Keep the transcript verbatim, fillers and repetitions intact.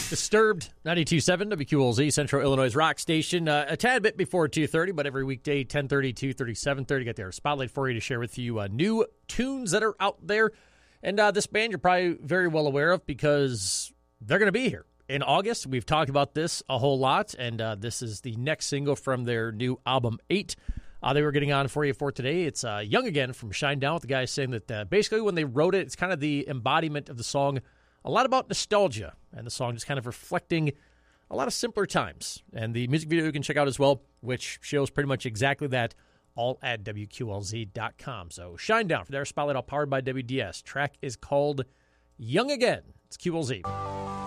Disturbed, ninety-two point seven W Q L Z, Central Illinois rock station. Uh, a tad bit before two thirty, but every weekday, ten thirty, two thirty, seven thirty, got their spotlight for you to share with you uh, new tunes that are out there. And uh, this band you're probably very well aware of because they're going to be here in August. We've talked about this a whole lot, and uh, this is the next single from their new album, eight. Uh, they were getting on for you for today. It's uh, Young Again from Shinedown, with the guy saying that uh, basically when they wrote it, it's kind of the embodiment of the song, a lot about nostalgia, and the song just kind of reflecting a lot of simpler times. And the music video you can check out as well, which shows pretty much exactly that, all at W Q L Z dot com. So Shinedown for their spotlight, all powered by W D S. Track is called Young Again. It's Q L Z.